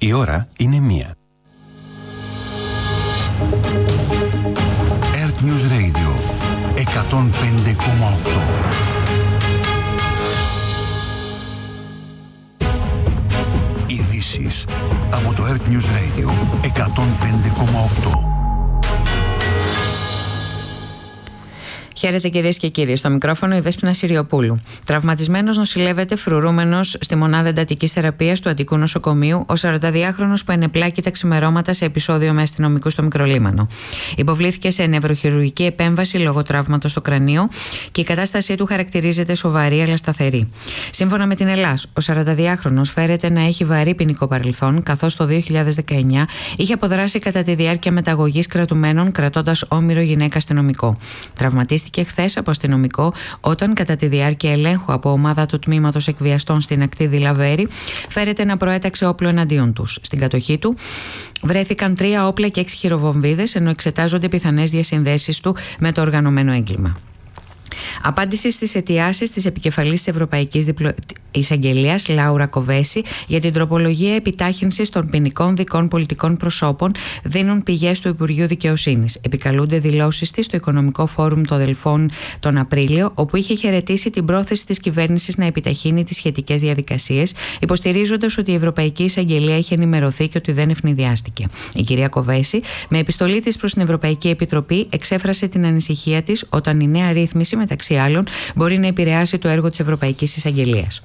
Η ώρα είναι 1. Earth News Radio 105,8. Ειδήσεις από το Earth News Radio 105,8. Χαίρετε κυρίες και κύριοι. Στο μικρόφωνο η Δέσποινα Συριοπούλου. Τραυματισμένος νοσηλεύεται φρουρούμενος στη μονάδα εντατικής θεραπείας του Αττικού Νοσοκομείου ο 42χρονος που ενεπλάκη τα ξημερώματα σε επεισόδιο με αστυνομικούς στο Μικρολίμανο. Υποβλήθηκε σε νευροχειρουργική επέμβαση λόγω τραύματος στο κρανίο και η κατάστασή του χαρακτηρίζεται σοβαρή αλλά σταθερή. Σύμφωνα με την ΕΛΑΣ, ο 42χρονος φέρεται να έχει βαρύ ποινικό παρελθόν, καθώς το 2019 είχε αποδράσει κατά τη διάρκεια μεταγωγής κρατουμένων κρατώντας όμηρο γυναίκα αστυνομικό. Τραυματίστηκε χθες από αστυνομικό όταν κατά τη διάρκεια ελέγχου από ομάδα του τμήματος εκβιαστών στην ακτή Δηλαβέρη φέρεται να προέταξε όπλο εναντίον τους. Στην κατοχή του βρέθηκαν 3 όπλα και 6 χειροβομβίδες, ενώ εξετάζονται πιθανές διασυνδέσεις του με το οργανωμένο έγκλημα. Απάντηση στις αιτιάσεις της επικεφαλής της Ευρωπαϊκής Εισαγγελίας Λάουρα Κοβέση για την τροπολογία επιτάχυνσης των ποινικών δικών πολιτικών προσώπων δίνουν πηγές του Υπουργείου Δικαιοσύνης. Επικαλούνται δηλώσεις της στο Οικονομικό Φόρουμ των Δελφών τον Απρίλιο, όπου είχε χαιρετήσει την πρόθεση της κυβέρνησης να επιταχύνει τις σχετικές διαδικασίες, υποστηρίζοντας ότι η Ευρωπαϊκή Εισαγγελία είχε ενημερωθεί και ότι δεν ευνηδιάστηκε. Η κυρία Κοβέση, με επιστολή της προς την Ευρωπαϊκή Επιτροπή, εξέφρασε την ανησυχία της όταν η νέα ρύθμιση, μεταξύ άλλων, μπορεί να επηρεάσει το έργο της Ευρωπαϊκής Εισαγγελίας.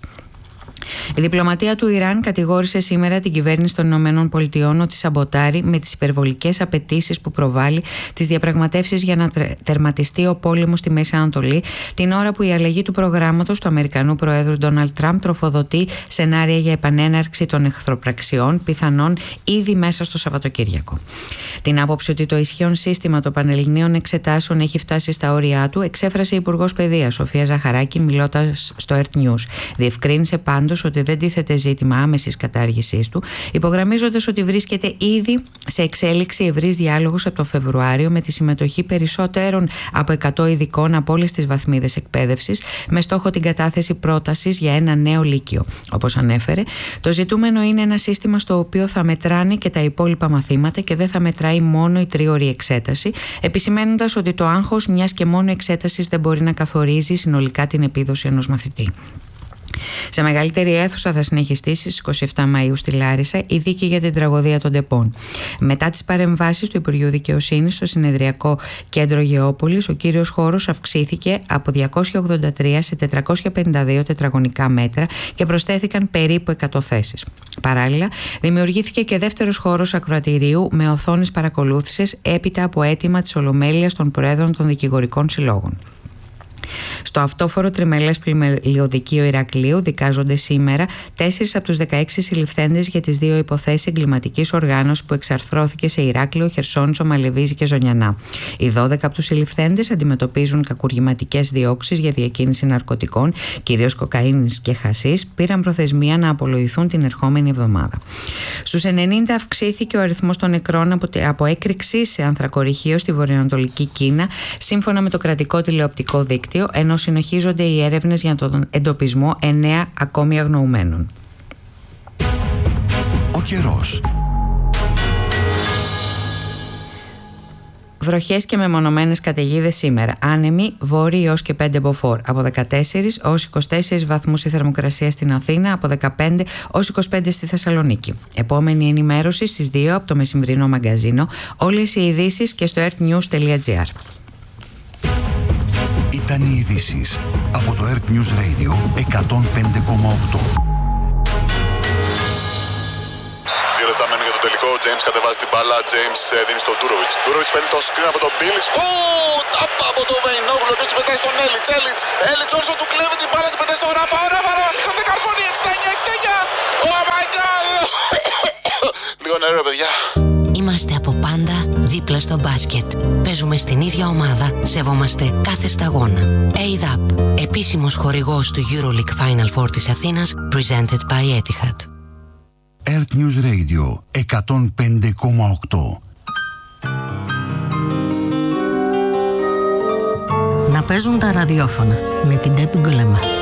Η διπλωματία του Ιράν κατηγόρησε σήμερα την κυβέρνηση των ΗΠΑ ότι σαμποτάρει με τις υπερβολικές απαιτήσεις που προβάλλει τις διαπραγματεύσεις για να τερματιστεί ο πόλεμος στη Μέση Ανατολή, την ώρα που η αλλαγή του προγράμματος του Αμερικανού Προέδρου Ντόναλντ Τραμπ τροφοδοτεί σενάρια για επανέναρξη των εχθροπραξιών, πιθανόν ήδη μέσα στο Σαββατοκύριακο. Την άποψη ότι το ισχύον σύστημα των πανελληνίων εξετάσεων έχει φτάσει στα όρια του, εξέφρασε η Υπουργός Παιδείας Σοφία Ζαχαράκη, μιλώντας στο Earth News. Διευκρίνησε πάντως ότι δεν τίθεται ζήτημα άμεσης κατάργησής του, υπογραμμίζοντας ότι βρίσκεται ήδη σε εξέλιξη ευρύς διάλογος από το Φεβρουάριο με τη συμμετοχή περισσότερων από 100 ειδικών από όλες τις βαθμίδες εκπαίδευσης, με στόχο την κατάθεση πρότασης για ένα νέο λύκειο. Όπως ανέφερε, το ζητούμενο είναι ένα σύστημα στο οποίο θα μετράνε και τα υπόλοιπα μαθήματα και δεν θα μετράει μόνο η τρίωρη εξέταση, επισημαίνοντας ότι το άγχος μιας και μόνο εξέτασης δεν μπορεί να καθορίζει συνολικά την επίδοση ενός μαθητή. Σε μεγαλύτερη αίθουσα θα συνεχιστεί στις 27 Μαΐου στη Λάρισα η δίκη για την τραγωδία των Ντεπών. Μετά τις παρεμβάσεις του Υπουργείου Δικαιοσύνης στο συνεδριακό κέντρο Γεώπολης, ο κύριος χώρος αυξήθηκε από 283 σε 452 τετραγωνικά μέτρα και προσθέθηκαν περίπου 100 θέσεις. Παράλληλα, δημιουργήθηκε και δεύτερος χώρος ακροατηρίου με οθόνες παρακολούθησης έπειτα από αίτημα της Ολομέλειας των Προέδρων των Δικηγορικών Συλλόγων. Στο αυτόφορο τριμελές πλημελιωδικείο Ηρακλείου δικάζονται σήμερα 4 από τους 16 συλληφθέντες για τις 2 υποθέσεις εγκληματικής οργάνωσης που εξαρθρώθηκε σε Ηράκλειο, Χερσόνησο, Μαλεβίζη και Ζωνιανά. Οι 12 από τους συλληφθέντες αντιμετωπίζουν κακουργηματικές διώξεις για διακίνηση ναρκωτικών, κυρίως κοκαίνης και χασίς, πήραν προθεσμία να απολογηθούν την ερχόμενη εβδομάδα. Στους 90 αυξήθηκε ο αριθμός των νεκρών από έκρηξη σε ανθρακοριχείο στη βορειοανατολική Κίνα, σύμφωνα με το κρατικό τηλεοπτικό δίκτυο, ενώ συνεχίζονται οι έρευνες για τον εντοπισμό 9 ακόμη αγνοουμένων. Ο καιρός. Βροχές και μεμονωμένες καταιγίδες σήμερα. Άνεμοι βόρειοι ως και 5 μποφόρ. Από 14 ως 24 βαθμούς η θερμοκρασία στην Αθήνα, από 15 ως 25 στη Θεσσαλονίκη. Επόμενη ενημέρωση στις 2 από το μεσημβρινό μαγκαζίνο. Όλες οι ειδήσεις και στο earthnews.gr. Ήταν οι ειδήσεις από το Earth News Radio 105,8. 2 λεπτά μένουν για το τελικό. Ο James κατεβάζει την μπάλα. James δίνει στον Ντούροβιτς. Ντούροβιτς παίρνει το screen από τον Μπίλις. Τάπα από τον Βεϊνόγλου. Επίσης πετάει στον Έλιτς. Έλιτς όσο του κλέβει την μπάλα. Την πετάει στον Ράφα. Ο Ράφα σηκώνεται καρφώνει. 69. Oh my god. Λίγο νερό παιδιά. Είμαστε από πάντα δίπλα στο μπάσκετ. Παίζουμε στην ίδια ομάδα, σεβόμαστε κάθε σταγόνα. ADAP, επίσημος χορηγός του EuroLeague Final Four της Αθήνας, presented by Etihad. Earth News Radio 105,8. Να παίζουν τα ραδιόφωνα με την Τέπη Γκολεμά.